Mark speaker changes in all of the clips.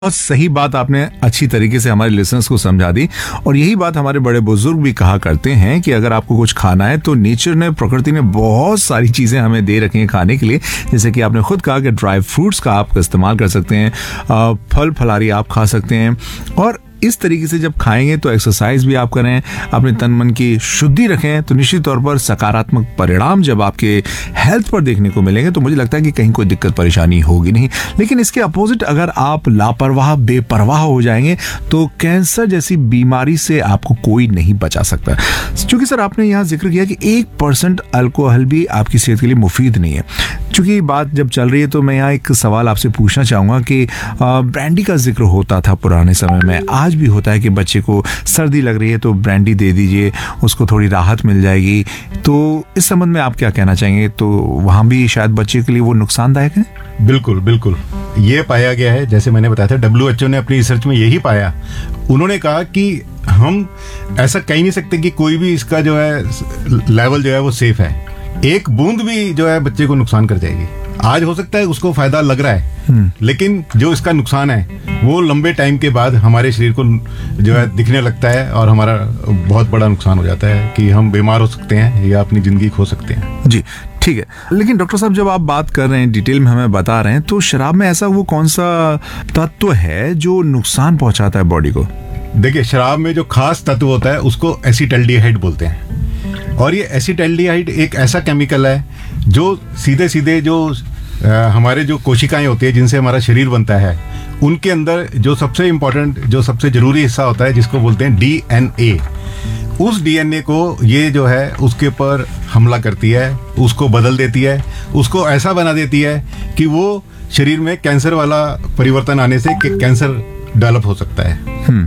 Speaker 1: बहुत सही बात आपने अच्छी तरीके से हमारे लिसनर्स को समझा दी। और यही बात हमारे बड़े बुजुर्ग भी कहा करते हैं कि अगर आपको कुछ खाना है तो नेचर ने, प्रकृति ने बहुत सारी चीजें हमें दे रखी हैं खाने के लिए। जैसे कि आपने खुद कहा कि ड्राई फ्रूट्स का आप इस्तेमाल कर सकते हैं, फल फलारी आप खा सकते हैं, और इस तरीके से जब खाएंगे तो एक्सरसाइज भी आप करें, अपने तन मन की शुद्धि रखें, तो निश्चित तौर पर सकारात्मक परिणाम जब आपके हेल्थ पर देखने को मिलेंगे तो मुझे लगता है कि कहीं कोई दिक्कत परेशानी होगी नहीं। लेकिन इसके अपोजिट अगर आप लापरवाह बेपरवाह हो जाएंगे तो कैंसर जैसी बीमारी से आपको कोई नहीं बचा सकता। क्योंकि सर आपने यहाँ जिक्र किया कि 1% अल्कोहल भी आपकी सेहत के लिए मुफीद नहीं है। चूंकि बात जब चल रही है तो मैं यहाँ एक सवाल आपसे पूछना चाहूँगा कि ब्रांडी का जिक्र होता था पुराने समय में, आज भी होता है कि बच्चे को सर्दी लग रही है तो ब्रांडी दे दीजिए, उसको थोड़ी राहत मिल जाएगी। तो इस संबंध में आप क्या कहना चाहेंगे? तो वहाँ भी शायद बच्चे के लिए वो नुकसानदायक है?
Speaker 2: बिल्कुल बिल्कुल, ये पाया गया है। जैसे मैंने बताया था, WHO ने अपनी रिसर्च में यही पाया। उन्होंने कहा कि हम ऐसा कह नहीं सकते कि कोई भी इसका जो है लेवल जो है वो सेफ है। एक बूंद भी जो है बच्चे को नुकसान कर जाएगी। आज हो सकता है उसको फायदा लग रहा है, लेकिन जो इसका नुकसान है वो लंबे टाइम के बाद हमारे शरीर को जो है दिखने लगता है और हमारा बहुत बड़ा नुकसान हो जाता है कि हम बीमार हो सकते हैं या अपनी जिंदगी खो सकते हैं।
Speaker 1: जी ठीक है, लेकिन डॉक्टर साहब जब आप बात कर रहे हैं, डिटेल में हमें बता रहे हैं, तो शराब में ऐसा वो कौन सा तत्व है जो नुकसान पहुंचाता है बॉडी को?
Speaker 2: देखिए, शराब में जो खास तत्व होता है उसको एसिटाल्डिहाइड बोलते हैं। और ये एसिटाल्डिहाइड एक ऐसा केमिकल है जो सीधे सीधे जो हमारे जो कोशिकाएं होती है जिनसे हमारा शरीर बनता है, उनके अंदर जो सबसे इम्पोर्टेंट, जो सबसे जरूरी हिस्सा होता है जिसको बोलते हैं DNA, उस DNA को ये जो है उसके ऊपर हमला करती है, उसको बदल देती है, उसको ऐसा बना देती है कि वो शरीर में कैंसर वाला परिवर्तन आने से कैंसर डेवलप हो सकता है।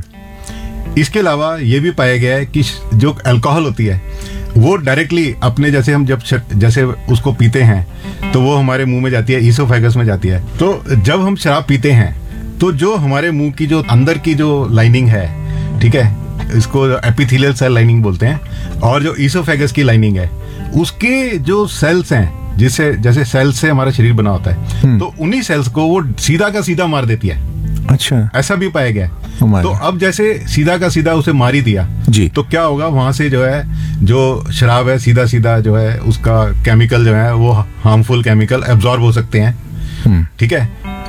Speaker 2: इसके अलावा ये भी पाया गया है कि जो अल्कोहल होती है वो डायरेक्टली अपने, जैसे हम जैसे उसको पीते हैं तो वो हमारे मुंह में जाती है, ईसोफेगस में जाती है। तो जब हम शराब पीते हैं तो जो हमारे मुंह की जो अंदर की जो लाइनिंग है, ठीक है, इसको एपिथेलियल सेल लाइनिंग बोलते हैं, और जो ईसोफेगस की लाइनिंग है उसके जो सेल्स हैं, जिससे जैसे सेल्स से हमारा शरीर बना होता है, तो उन्हीं सेल्स को वो सीधा का सीधा मार देती है।
Speaker 1: अच्छा,
Speaker 2: ऐसा भी पाया गया। तो अब जैसे सीधा का सीधा उसे मार ही दिया जी, तो क्या होगा, वहां से जो है जो शराब है सीधा सीधा जो है उसका केमिकल जो है वो हार्मफुल केमिकल एब्जॉर्ब हो सकते हैं। ठीक है,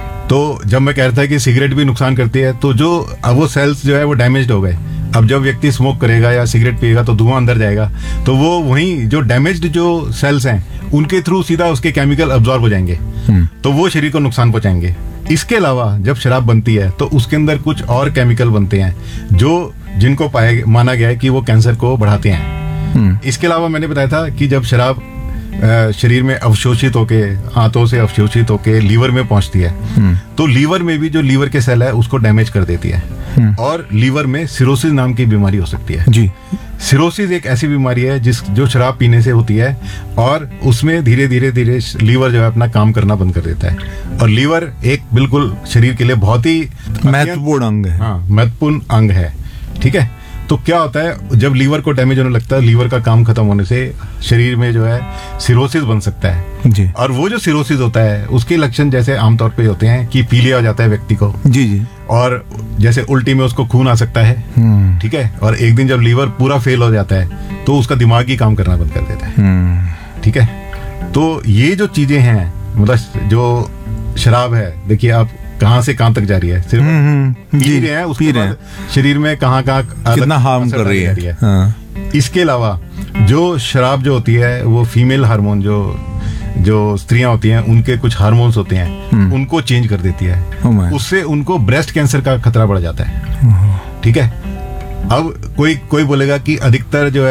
Speaker 2: तो जब मैं कह रहा था कि सिगरेट भी नुकसान करती है, तो जो अब वो सेल्स जो है वो डैमेज्ड हो गए। अब जब व्यक्ति स्मोक करेगा या सिगरेट पिएगा तो धुआं अंदर जाएगा, तो वो वहीं जो डैमेज्ड जो सेल्स हैं उनके थ्रू सीधा उसके केमिकल एब्जॉर्ब हो जाएंगे, तो वो शरीर को नुकसान पहुंचाएंगे। इसके अलावा जब शराब बनती है तो उसके अंदर कुछ और केमिकल बनते हैं जो जिनको माना गया है कि वो कैंसर को बढ़ाते हैं। इसके अलावा मैंने बताया था कि जब शराब शरीर में अवशोषित होके, आंतों से अवशोषित होके लीवर में पहुंचती है, तो लीवर में भी जो लीवर के सेल है उसको डैमेज कर देती है, और लीवर में सिरोसिस नाम की बीमारी हो सकती है। जी, सिरोसिस एक ऐसी बीमारी है जो शराब पीने से होती है, और उसमें धीरे धीरे धीरे लीवर जो है अपना काम करना बंद कर देता है। और लीवर एक बिल्कुल शरीर के लिए बहुत ही
Speaker 1: महत्वपूर्ण अंग है।
Speaker 2: हाँ, महत्वपूर्ण अंग है। ठीक है, तो क्या होता है, जब लीवर को डैमेज होने लगता है, लीवर का काम खत्म होने से शरीर में जो है सिरोसिस बन सकता है जी। और वो जो सिरोसिस होता है उसके लक्षण जैसे आमतौर पे होते हैं कि पीलिया हो जाता है व्यक्ति को जी जी, और जैसे उल्टी में उसको खून आ सकता है। ठीक है, और एक दिन जब लीवर पूरा फेल हो जाता है तो उसका दिमाग ही काम करना बंद कर देता है। ठीक है, तो ये जो चीजें हैं, मतलब जो शराब है, देखिए आप कहाँ से कहाँ तक जा रही है, सिर्फ पी रहे हैं, उसके बाद शरीर में कहाँ
Speaker 1: कितना हार्म कर रही है। हाँ।
Speaker 2: इसके अलावा जो शराब जो होती है वो फीमेल हार्मोन, जो स्त्रियां होती हैं उनके कुछ हार्मोन्स होते हैं, उनको चेंज कर देती है। उससे उनको ब्रेस्ट कैंसर का खतरा बढ़ जाता है। ठीक है, अब कोई बोलेगा कि अधिकतर जो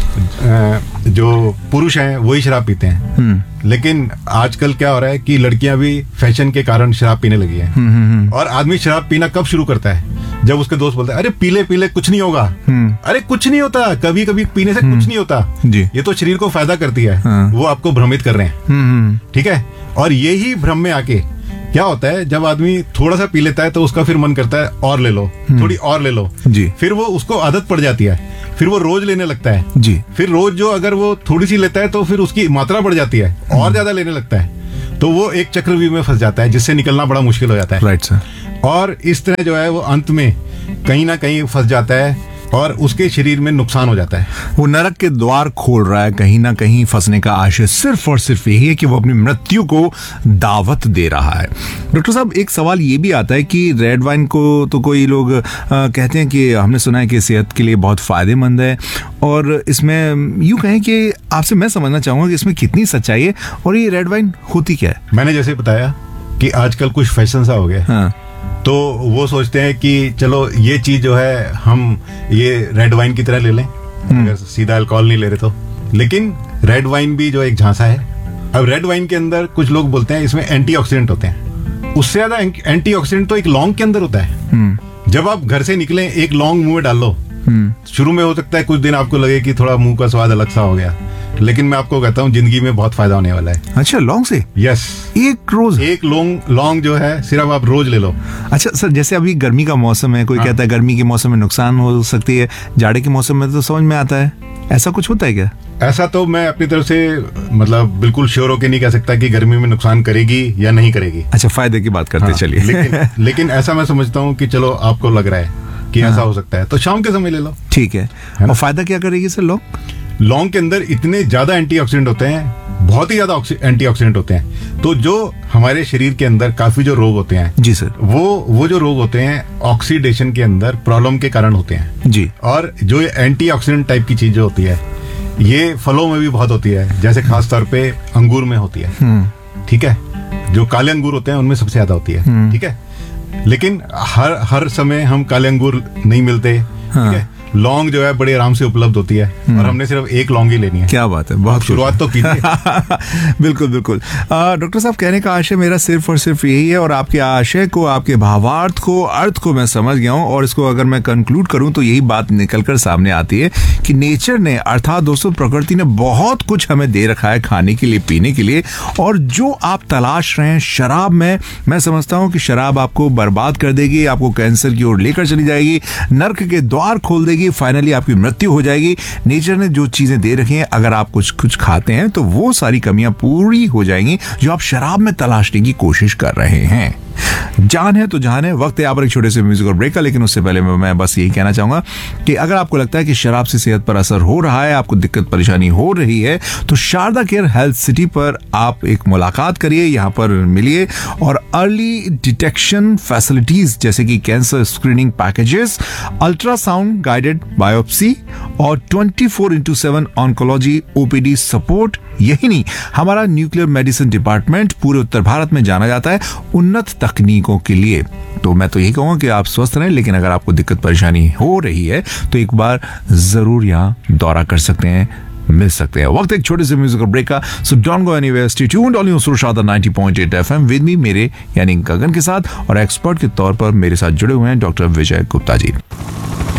Speaker 2: है जो पुरुष हैं वही शराब पीते हैं, लेकिन आजकल क्या हो रहा है कि लड़कियां भी फैशन के कारण शराब पीने लगी हैं। और आदमी शराब पीना कब शुरू करता है, जब उसके दोस्त बोलते हैं अरे पीले पीले कुछ नहीं होगा। अरे कुछ नहीं होता, कभी कभी पीने से कुछ नहीं होता जी। ये तो शरीर को फायदा करती है। वो आपको भ्रमित कर रहे हैं। ठीक है, और यही भ्रम में आके क्या होता है, जब आदमी थोड़ा सा पी लेता है तो उसका फिर मन करता है और ले लो, थोड़ी और ले लो जी। फिर वो उसको आदत पड़ जाती है, फिर वो रोज लेने लगता है जी। फिर रोज जो अगर वो थोड़ी सी लेता है तो फिर उसकी मात्रा बढ़ जाती है और ज्यादा लेने लगता है। तो वो एक चक्रव्यूह में फंस जाता है, जिससे निकलना बड़ा मुश्किल हो जाता है।
Speaker 1: Right sir.
Speaker 2: और इस तरह जो है वो अंत में कहीं ना कहीं फंस जाता है और उसके शरीर में नुकसान हो जाता है।
Speaker 1: वो नरक के द्वार खोल रहा है, कहीं ना कहीं फंसने का आशय सिर्फ और सिर्फ यही है कि वो अपनी मृत्यु को दावत दे रहा है। डॉक्टर साहब, एक सवाल ये भी आता है कि रेड वाइन को तो कोई लोग कहते हैं कि हमने सुना है कि सेहत के लिए बहुत फायदेमंद है, और इसमें यूं कहें कि आपसे मैं समझना चाहूंगा कि इसमें कितनी सच्चाई है और ये रेड वाइन होती क्या है?
Speaker 2: मैंने जैसे बताया कि आजकल कुछ फैशन सा हो गया।
Speaker 1: हाँ।
Speaker 2: तो वो सोचते हैं कि चलो ये चीज जो है हम ये रेड वाइन की तरह ले लें, अगर सीधा अल्कोहल नहीं ले रहे तो। लेकिन रेड वाइन भी जो एक झांसा है। अब रेड वाइन के अंदर कुछ लोग बोलते हैं इसमें एंटीऑक्सीडेंट होते हैं। उससे ज्यादा एंटीऑक्सीडेंट तो एक लौंग के अंदर होता है। जब आप घर से निकले, एक लौंग मुंह में डाल लो, शुरू में हो सकता है कुछ दिन आपको लगे कि थोड़ा मुंह का स्वाद अलग सा हो गया, लेकिन मैं आपको कहता हूँ जिंदगी में बहुत फायदा होने वाला है।
Speaker 1: अच्छा, लौंग से?
Speaker 2: यस। एक लौंग जो है सिर्फ आप रोज ले लो।
Speaker 1: अच्छा सर, जैसे अभी गर्मी का मौसम है, कोई कहता है गर्मी के मौसम में नुकसान हो सकती है, जाड़े के मौसम में तो समझ में आता है, ऐसा कुछ होता है क्या?
Speaker 2: ऐसा तो मैं अपनी तरफ से मतलब बिल्कुल श्योर होके नहीं कह सकता कि गर्मी में नुकसान करेगी या नहीं करेगी।
Speaker 1: अच्छा, फायदे की बात करते चलिए।
Speaker 2: लेकिन ऐसा मैं समझता हूँ कि चलो आपको लग रहा है कि ऐसा हो सकता है तो शाम के समय ले लो।
Speaker 1: ठीक है। और फायदा क्या करेगी सर
Speaker 2: लौंग के अंदर इतने ज्यादा एंटीऑक्सीडेंट होते हैं, बहुत ही ज्यादा एंटीऑक्सीडेंट होते हैं। तो जो हमारे शरीर के अंदर काफी जो रोग होते हैं,
Speaker 1: जी सर,
Speaker 2: वो जो रोग होते हैं ऑक्सीडेशन के अंदर प्रॉब्लम के कारण होते हैं
Speaker 1: जी।
Speaker 2: और जो एंटीऑक्सीडेंट टाइप की चीज होती है ये फलों में भी बहुत होती है, जैसे खास तौर पे अंगूर में होती है। ठीक है, जो काले अंगूर होते हैं उनमें सबसे ज्यादा होती है। ठीक है, लेकिन हर समय हम काले अंगूर नहीं मिलते। ठीक है, लौंग जो है बड़े आराम से उपलब्ध होती है और हमने सिर्फ एक लौंग ही लेनी है।
Speaker 1: क्या बात है, बहुत
Speaker 2: शुरुआत तो कीजिए।
Speaker 1: बिल्कुल बिल्कुल। डॉक्टर साहब, कहने का आशय मेरा सिर्फ और सिर्फ यही है, और आपके आशय को, आपके भावार्थ को, अर्थ को मैं समझ गया हूँ, और इसको अगर मैं कंक्लूड करूँ तो यही बात निकलकर सामने आती है कि नेचर ने, अर्थात दोस्तों प्रकृति ने बहुत कुछ हमें दे रखा है खाने के लिए, पीने के लिए, और जो आप तलाश रहे हैं शराब में, मैं समझता हूँ कि शराब आपको बर्बाद कर देगी, आपको कैंसर की ओर लेकर चली जाएगी, नर्क के द्वार खोल देगी, फाइनली आपकी मृत्यु हो जाएगी। नेचर ने जो चीजें दे रखी हैं, अगर आप कुछ खाते हैं तो वो सारी कमियां पूरी हो जाएंगी जो आप शराब में तलाशने की कोशिश कर रहे हैं। जान है तो जान है। वक्त है यहाँ पर एक छोटे से म्यूजिकल ब्रेक का, लेकिन उससे पहले मैं बस यही कहना चाहूंगा कि अगर आपको लगता है कि शराब से सेहत पर असर हो रहा है, आपको दिक्कत परेशानी हो रही है, तो शारदा केयर हेल्थ सिटी पर आप एक मुलाकात करिए, यहाँ पर मिलिए, और अर्ली डिटेक्शन फैसिलिटीज जैसे कि cancer screening packages, ultrasound guided biopsy और 24/7 ऑन्कोलॉजी ओपीडी सपोर्ट, यही नहीं, हमारा न्यूक्लियर मेडिसिन डिपार्टमेंट पूरे उत्तर भारत में जाना जाता है उन्नत तकनीकों के लिए। तो मैं तो यही कहूंगा कि आप स्वस्थ रहें, लेकिन अगर आपको दिक्कत परेशानी हो रही है तो एक बार जरूर यहाँ दौरा कर सकते हैं, मिल सकते हैं। वक्त एक छोटे से म्यूजिकल ब्रेक का, so don't go anywhere, stay tuned on सुरशादा 90.8 FM with me, मेरे यानी गगन के साथ, और एक्सपर्ट के तौर पर मेरे साथ जुड़े हुए हैं डॉक्टर विजय गुप्ता जी।